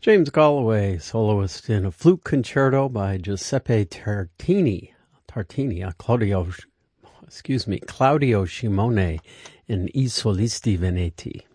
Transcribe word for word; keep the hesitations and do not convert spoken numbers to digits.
James Galloway, soloist in a flute concerto by Giuseppe Tartini, Tartini, uh, Claudio, excuse me, Claudio Shimone in I Solisti Veneti.